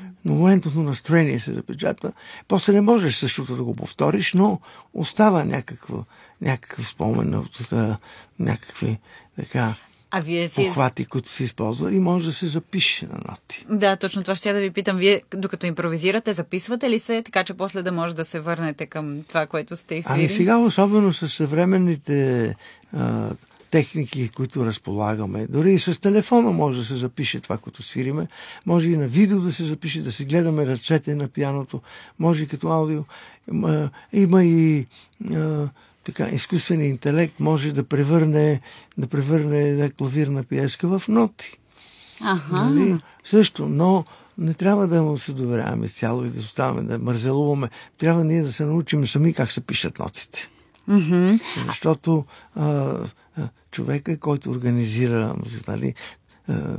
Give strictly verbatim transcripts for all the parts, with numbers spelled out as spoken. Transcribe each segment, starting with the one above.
на моментното настроение се запечатва. После не можеш същото да го повториш, но остава някакво, някакъв спомен, някакви така а вие си... похвати, които се използва и може да се запише на ноти. Да, точно това ще я да ви питам. Вие, докато импровизирате, записвате ли се, така че после да може да се върнете към това, което сте изсвирили? Ами сега, особено с съвременните а, техники, които разполагаме, дори и с телефона може да се запише това, което свириме, може и на видео да се запише, да се гледаме ръцете на пианото, може и като аудио. Има, има и а, така, изкуственият интелект може да превърне, да превърне една клавирна пиеска в ноти. Аха. Нали? Също, но не трябва да му се доверяваме цяло и да оставаме, да мързелуваме. Трябва ние да се научим сами как се пишат нотите. Mm-hmm. Защото а, а, човека, който организира, нали, а,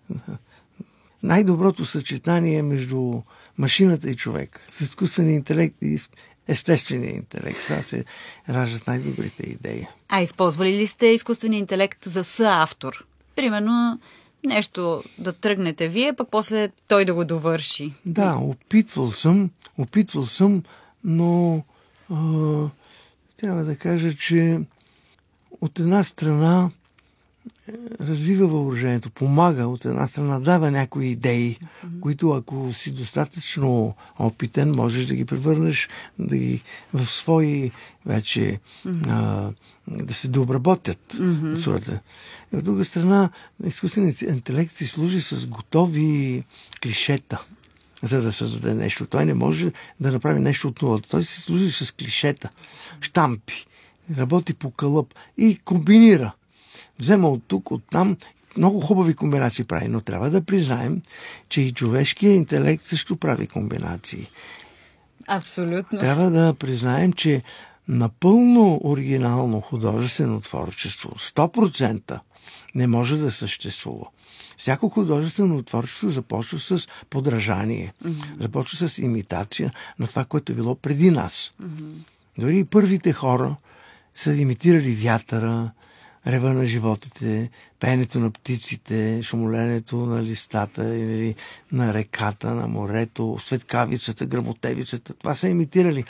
най-доброто съчетание между машината и човек, с изкуствения интелект и естествения интелект. Това се раждат най-добрите идеи. А използвали ли сте изкуствения интелект за съавтор? Примерно нещо да тръгнете вие, пък после той да го довърши. Да, опитвал съм, опитвал съм, но а, трябва да кажа, че от една страна развива въоръжението, помага, от една страна дава някои идеи, mm-hmm. които ако си достатъчно опитен, можеш да ги превърнеш да ги в свои вече mm-hmm. а, да се дообработят mm-hmm. сурата. И от друга страна, изкуственият интелект си служи с готови клишета, за да създаде нещо. Той не може да направи нещо от нулата. Той си служи с клишета, щампи, работи по кълъп и комбинира. Взема от тук, от там, много хубави комбинации прави, но трябва да признаем, че и човешкият интелект също прави комбинации. Абсолютно. Трябва да признаем, че напълно оригинално художествено творчество, сто процента не може да съществува. Всяко художествено творчество започва с подражание, mm-hmm. започва с имитация на това, което е било преди нас. Mm-hmm. Дори и първите хора са имитирали вятъра, рева на животите, пеенето на птиците, шумоленето на листата или на реката, на морето, светкавицата, грамотевицата. Това са имитирали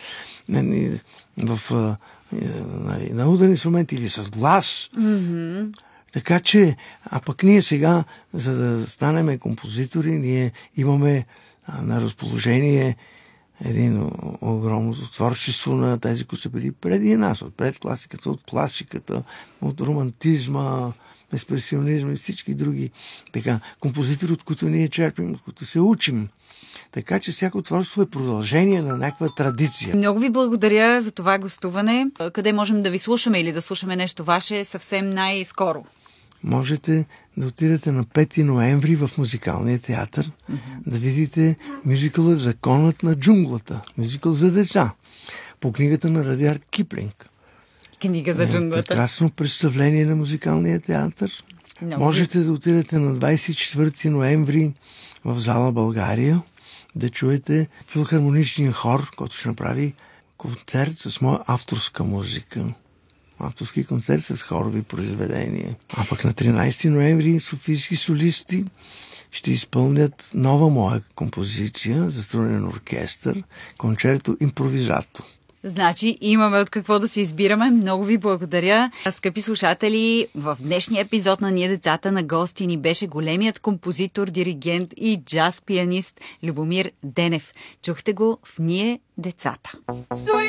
в нали, на ударни инструменти или с глас. Mm-hmm. Така че, а пък ние сега, за да станем композитори, ние имаме а, на разположение един огромно творчество на тези, които са били преди нас, от предкласиката, от класиката, от романтизма, експресионизма и всички други така, композитори, от които ние черпим, от които се учим. Така че всяко творчество е продължение на някаква традиция. Много ви благодаря за това гостуване. Къде можем да ви слушаме или да слушаме нещо ваше съвсем най-скоро? Можете да отидете на пети ноември в Музикалния театър, mm-hmm. да видите мюзикъла "Законът на джунглата", мюзикъл за деца, по книгата на Радиард Киплинг. Книга за джунглата. Прекрасно представление на Музикалния театър. Много Можете да отидете на двадесет и четвърти ноември в зала България, да чуете филхармоничния хор, който ще направи концерт с моя авторска музика. Авторски концерт с хорови произведения. А пък на тринадесети ноември софийски солисти ще изпълнят нова моя композиция за струнен оркестър, концерто импровизато. Значи имаме от какво да се избираме. Много ви благодаря. Скъпи слушатели, в днешния епизод на Ние децата на гости ни беше големият композитор, диригент и джаз пианист Любомир Денев. Чухте го в Ние децата.